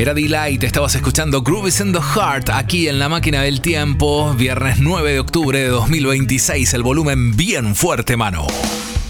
Era D-Light, estabas escuchando Grooves in the Heart aquí en La Máquina del Tiempo, viernes 9 de octubre de 2026, el volumen bien fuerte, mano.